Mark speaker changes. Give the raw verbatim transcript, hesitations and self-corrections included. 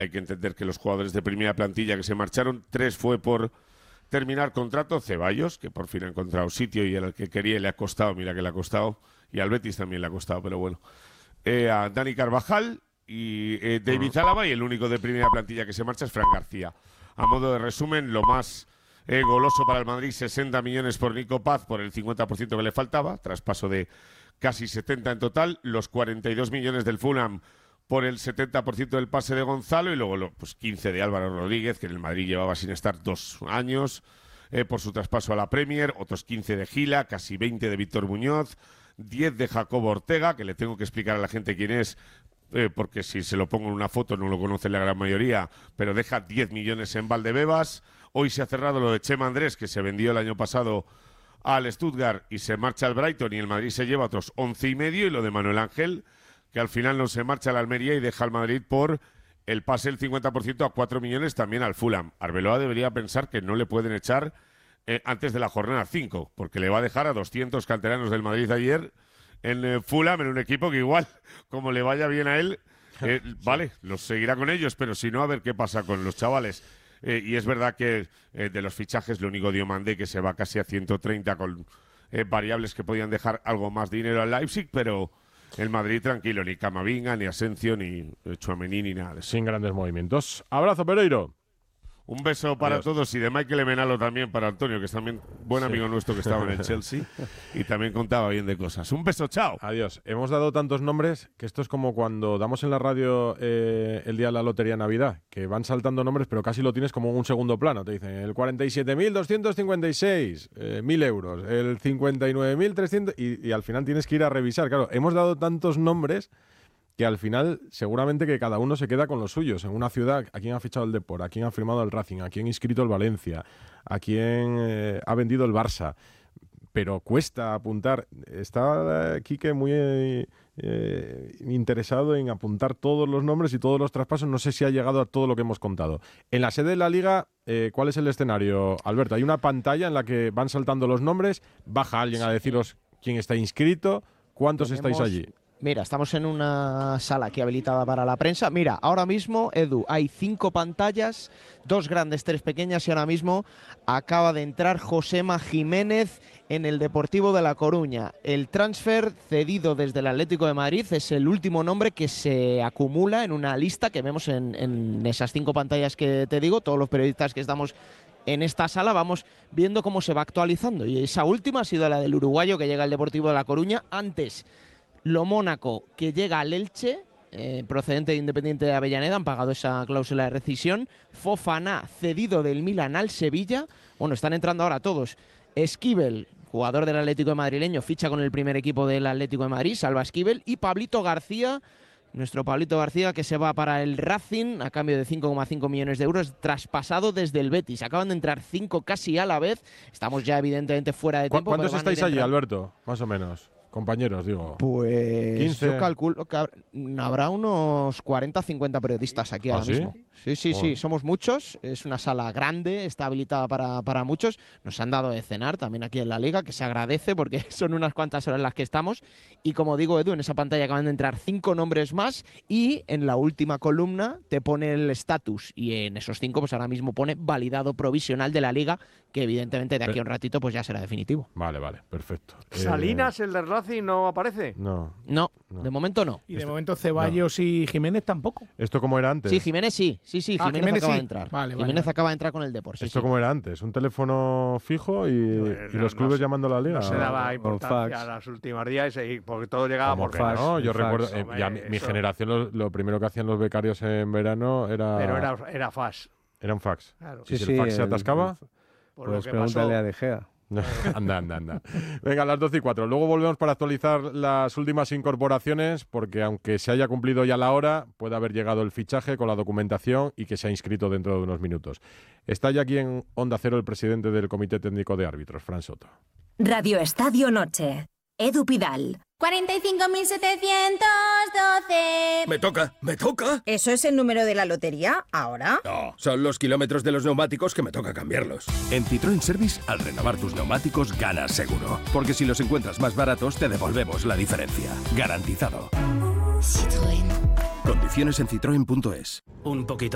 Speaker 1: hay que entender que los jugadores de primera plantilla que se marcharon, tres fue por terminar contrato. Ceballos, que por fin ha encontrado sitio y el que quería le ha costado, mira que le ha costado, y al Betis también le ha costado, pero bueno. Eh, a Dani Carvajal y eh, David Álava, y el único de primera plantilla que se marcha es Fran García. A modo de resumen, lo más eh, goloso para el Madrid, sesenta millones por Nico Paz por el cincuenta por ciento que le faltaba, traspaso de casi setenta en total, los cuarenta y dos millones del Fulham por el setenta por ciento del pase de Gonzalo, y luego lo, pues quince de Álvaro Rodríguez, que en el Madrid llevaba sin estar dos años, eh, por su traspaso a la Premier, otros quince de Gila, casi veinte de Víctor Muñoz, diez de Jacobo Ortega, que le tengo que explicar a la gente quién es, eh, porque si se lo pongo en una foto no lo conoce la gran mayoría, pero deja diez millones en Valdebebas. Hoy se ha cerrado lo de Chema Andrés, que se vendió el año pasado al Stuttgart y se marcha al Brighton, y el Madrid se lleva otros once y medio, y lo de Manuel Ángel, que al final no se marcha a la Almería y deja al Madrid por el pase del cincuenta por ciento a cuatro millones también al Fulham. Arbeloa debería pensar que no le pueden echar eh, antes de la jornada cinco, porque le va a dejar a doscientos canteranos del Madrid de ayer en eh, Fulham, en un equipo que igual, como le vaya bien a él, eh, sí. Vale, los seguirá con ellos, pero si no, a ver qué pasa con los chavales. Eh, y es verdad que eh, de los fichajes, lo único Diomandé, que se va casi a ciento treinta con eh, variables que podían dejar algo más dinero al Leipzig, pero el Madrid tranquilo, ni Camavinga, ni Asensio, ni Tchouaméni, ni nada.
Speaker 2: Sin grandes movimientos. Abrazo, Pereiro.
Speaker 1: Un beso para Adiós. Todos, y de Michael Emenalo también para Antonio, que es también buen amigo sí. nuestro, que estaba en el Chelsea y también contaba bien de cosas. Un beso, chao.
Speaker 2: Adiós. Hemos dado tantos nombres que esto es como cuando damos en la radio eh, el día de la Lotería de Navidad, que van saltando nombres, pero casi lo tienes como un segundo plano. Te dicen el cuarenta y siete mil doscientos cincuenta y seis, eh, mil euros, el cincuenta y nueve mil trescientos, y, y al final tienes que ir a revisar. Claro, hemos dado tantos nombres que al final seguramente que cada uno se queda con los suyos. En una ciudad, ¿a quién ha fichado el Depor? ¿A quién ha firmado el Racing? ¿A quién ha inscrito el Valencia? ¿A quién eh, ha vendido el Barça? Pero cuesta apuntar. Está eh, Quique muy eh, eh, interesado en apuntar todos los nombres y todos los traspasos. No sé si ha llegado a todo lo que hemos contado. En la sede de la Liga, eh, ¿cuál es el escenario, Alberto? Hay una pantalla en la que van saltando los nombres, baja alguien a deciros quién está inscrito, cuántos Tenemos... estáis allí.
Speaker 3: Mira, estamos en una sala aquí habilitada para la prensa. Mira, ahora mismo, Edu, hay cinco pantallas, dos grandes, tres pequeñas, y ahora mismo acaba de entrar Josema Jiménez en el Deportivo de La Coruña. El transfer cedido desde el Atlético de Madrid es el último nombre que se acumula en una lista que vemos en, en esas cinco pantallas que te digo. Todos los periodistas que estamos en esta sala vamos viendo cómo se va actualizando. Y esa última ha sido la del uruguayo que llega al Deportivo de La Coruña. Antes, Lo Mónaco, que llega al Elche, eh, procedente de Independiente de Avellaneda, han pagado esa cláusula de rescisión. Fofana, cedido del Milan al Sevilla. Bueno, están entrando ahora todos. Esquivel, jugador del Atlético de Madrileño, ficha con el primer equipo del Atlético de Madrid, Salva Esquivel. Y Pablito García, nuestro Pablito García, que se va para el Racing a cambio de cinco coma cinco millones de euros, traspasado desde el Betis. Acaban de entrar cinco casi a la vez. Estamos ya evidentemente fuera de tiempo.
Speaker 2: ¿Cuántos estáis allí, Alberto? Más o menos. Compañeros, digo.
Speaker 3: Pues
Speaker 2: quince.
Speaker 3: Yo calculo que habrá unos cuarenta cincuenta periodistas aquí
Speaker 2: ¿Ah,
Speaker 3: ahora
Speaker 2: sí?
Speaker 3: mismo. Sí, sí,
Speaker 2: Bueno.
Speaker 3: sí, somos muchos. Es una sala grande, está habilitada para, para muchos. Nos han dado de cenar también aquí en la Liga, que se agradece porque son unas cuantas horas las que estamos. Y como digo, Edu, en esa pantalla acaban de entrar cinco nombres más y en la última columna te pone el estatus. Y en esos cinco, pues ahora mismo pone validado provisional de la Liga, que evidentemente de aquí a un ratito pues ya será definitivo.
Speaker 2: Vale, vale, perfecto.
Speaker 4: Salinas,
Speaker 2: Eh,
Speaker 4: el del Racing, no aparece.
Speaker 2: No.
Speaker 3: No,
Speaker 2: No.
Speaker 3: de momento no.
Speaker 5: Y de momento Ceballos no. y Jiménez tampoco.
Speaker 2: ¿Esto cómo era antes?
Speaker 3: Sí, Jiménez sí. Sí, sí,
Speaker 5: Ah,
Speaker 3: Jiménez,
Speaker 5: Jiménez
Speaker 3: acaba
Speaker 5: sí.
Speaker 3: de entrar.
Speaker 5: Vale,
Speaker 3: Jiménez
Speaker 5: vale, vale.
Speaker 3: acaba de entrar con el Depor. Sí,
Speaker 2: ¿Esto
Speaker 3: sí.
Speaker 2: cómo era antes? ¿Un teléfono fijo y,
Speaker 4: No,
Speaker 2: y los
Speaker 4: no,
Speaker 2: clubes
Speaker 4: no,
Speaker 2: llamando a la Liga?
Speaker 4: No se daba
Speaker 6: Por
Speaker 4: importancia
Speaker 6: fax.
Speaker 4: a las últimos días y- porque todo llegaba
Speaker 2: ¿Cómo
Speaker 4: por
Speaker 2: que
Speaker 4: fax.
Speaker 2: no? Yo
Speaker 6: fax.
Speaker 2: recuerdo, eh,
Speaker 4: Hombre,
Speaker 2: ya mi, mi
Speaker 4: eso-
Speaker 2: generación lo, lo primero que hacían los becarios en verano era,
Speaker 4: Pero era, era fax.
Speaker 2: era un fax.
Speaker 4: Claro.
Speaker 2: ¿Y si el fax se
Speaker 6: el-
Speaker 2: atascaba?
Speaker 6: el-
Speaker 4: Por lo
Speaker 6: Pues
Speaker 4: que
Speaker 6: pregúntale
Speaker 4: pasó.
Speaker 6: a De Gea.
Speaker 2: anda, anda, anda. Venga, a las doce y cuatro. Luego volvemos para actualizar las últimas incorporaciones, porque aunque se haya cumplido ya la hora, puede haber llegado el fichaje con la documentación y que se ha inscrito dentro de unos minutos. Está ya aquí en Onda Cero el presidente del Comité Técnico de Árbitros, Fran Soto.
Speaker 7: Radio Estadio Noche. Edu Pidal.
Speaker 8: cuarenta y cinco mil setecientos doce.
Speaker 9: Me toca, me toca.
Speaker 8: ¿Eso es el número de la lotería ahora?
Speaker 9: No, son los kilómetros de los neumáticos que me toca cambiarlos. En Citroën Service, al renovar tus neumáticos, ganas seguro. Porque si los encuentras más baratos, te devolvemos la diferencia. Garantizado.
Speaker 8: Citroën.
Speaker 9: Condiciones en citroen punto es.
Speaker 10: Un poquito